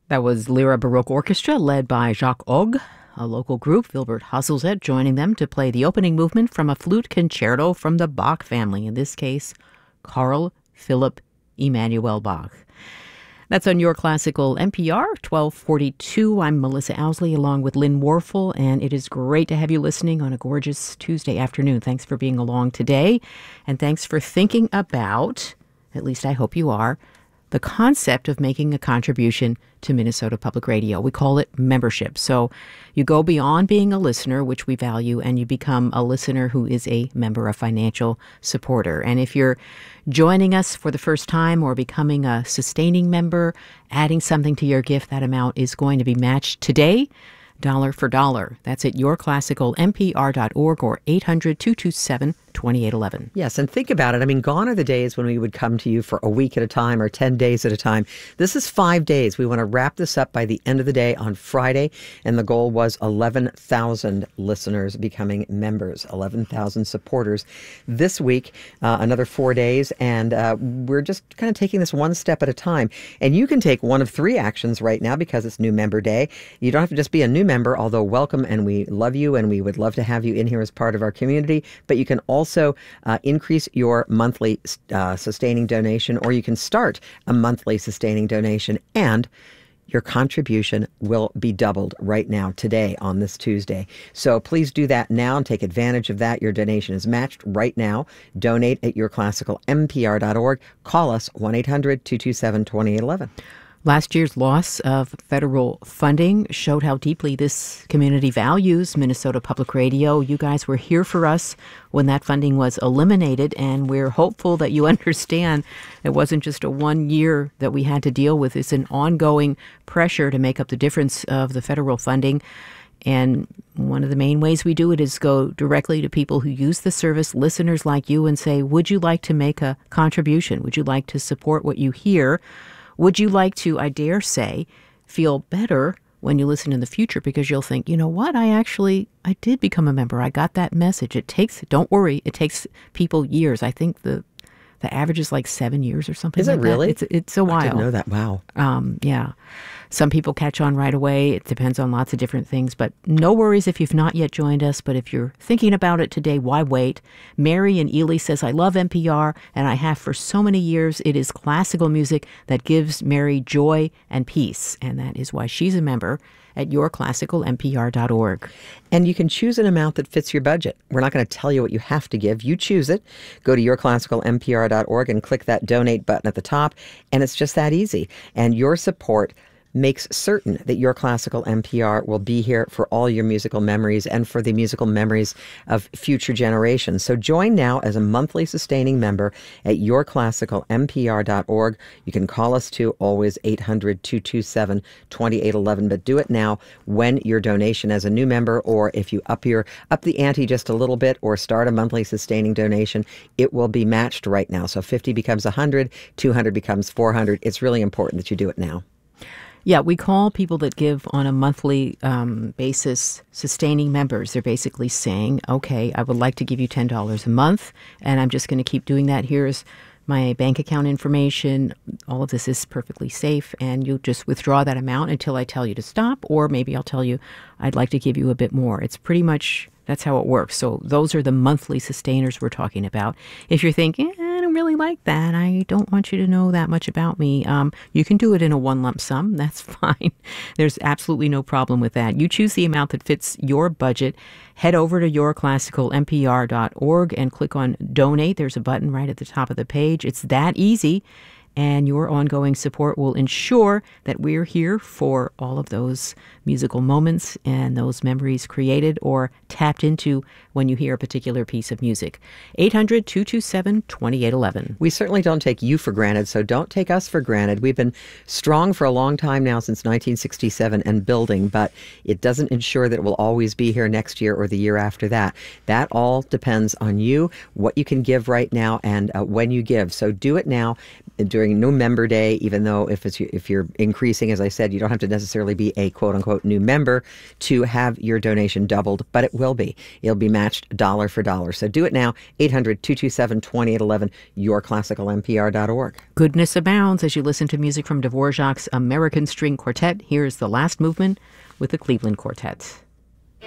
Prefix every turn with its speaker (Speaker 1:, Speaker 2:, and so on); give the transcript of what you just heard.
Speaker 1: That was Lyra Baroque Orchestra, led by Jacques Ogg, a local group, Wilbert Hasselzet, joining them to play the opening movement from a flute concerto from the Bach family, in this case, Carl Philipp Emanuel Bach. That's on Your Classical NPR, 1242. I'm Melissa Owsley along with Lynn Warfel, and it is great to have you listening on a gorgeous Tuesday afternoon. Thanks for being along today, and thanks for thinking about, at least I hope you are, the concept of making a contribution to Minnesota Public Radio. We call it membership. So you go beyond being a listener, which we value, and you become a listener who is a member, a financial supporter. And if you're joining us for the first time or becoming a sustaining member, adding something to your gift, that amount is going to be matched today, dollar for dollar. That's at yourclassicalnpr.org or 800-227-2811.
Speaker 2: Yes, and think about it. I mean, gone are the days when we would come to you for a week at a time or 10 days at a time. This is 5 days. We want to wrap this up by the end of the day on Friday, and the goal was 11,000 listeners becoming members, 11,000 supporters. This week, another 4 days, and we're just kind of taking this one step at a time. And you can take one of three actions right now because it's New Member Day. You don't have to just be a new member, although welcome, and we love you, and we would love to have you in here as part of our community. But you can also increase your monthly sustaining donation, or you can start a monthly sustaining donation, and your contribution will be doubled right now, today, on this Tuesday. So please do that now and take advantage of that. Your donation is matched right now. Donate at yourclassicalnpr.org. Call us 1-800-227-2811.
Speaker 1: Last year's loss of federal funding showed how deeply this community values Minnesota Public Radio. You guys were here for us when that funding was eliminated, and we're hopeful that you understand it wasn't just a 1 year that we had to deal with. It's an ongoing pressure to make up the difference of the federal funding. And one of the main ways we do it is go directly to people who use the service, listeners like you, and say, would you like to make a contribution? Would you like to support what you hear? Would you like to, I dare say, feel better when you listen in the future because you'll think, you know what, I did become a member. I got that message. Don't worry, it takes people years. I think the average is like 7 years or something.
Speaker 2: Is it really?
Speaker 1: It's a while.
Speaker 2: I didn't know that. Wow.
Speaker 1: Yeah. Some people catch on right away. It depends on lots of different things. But no worries if you've not yet joined us. But if you're thinking about it today, why wait? Mary in Ely says, I love NPR, and I have for so many years. It is classical music that gives Mary joy and peace. And that is why she's a member at yourclassicalnpr.org.
Speaker 2: And you can choose an amount that fits your budget. We're not going to tell you what you have to give. You choose it. Go to yourclassicalnpr.org and click that donate button at the top. And it's just that easy. And your support makes certain that Your Classical NPR will be here for all your musical memories and for the musical memories of future generations. So join now as a monthly sustaining member at yourclassicalnpr.org. You can call us too, always 800-227-2811, but do it now when your donation as a new member, or if you up the ante just a little bit or start a monthly sustaining donation, it will be matched right now. So 50 becomes 100, 200 becomes 400. It's really important that you do it now.
Speaker 1: Yeah, we call people that give on a monthly basis sustaining members. They're basically saying, okay, I would like to give you $10 a month, and I'm just going to keep doing that. Here's my bank account information. All of this is perfectly safe, and you just withdraw that amount until I tell you to stop, or maybe I'll tell you I'd like to give you a bit more. It's pretty much, that's how it works. So those are the monthly sustainers we're talking about. If you're thinking, I don't really like that, I don't want you to know that much about me, you can do it in a one lump sum. That's fine. There's absolutely no problem with that. You choose the amount that fits your budget. Head over to yourclassicalnpr.org and click on donate. There's a button right at the top of the page. It's that easy. And your ongoing support will ensure that we're here for all of those musical moments and those memories created or tapped into when you hear a particular piece of music. 800-227-2811.
Speaker 2: We certainly don't take you for granted, so don't take us for granted. We've been strong for a long time now, since 1967, and building, but it doesn't ensure that it will always be here next year or the year after that. That all depends on you, what you can give right now, and when you give. So do it now during New Member Day, even though if you're increasing, as I said, you don't have to necessarily be a quote-unquote new member to have your donation doubled, but it will be. It'll be matched matched dollar for dollar. So do it now, 800-227-2811, yourclassicalnpr.org.
Speaker 1: Goodness abounds as you listen to music from Dvorak's American String Quartet. Here's the last movement with the Cleveland Quartet.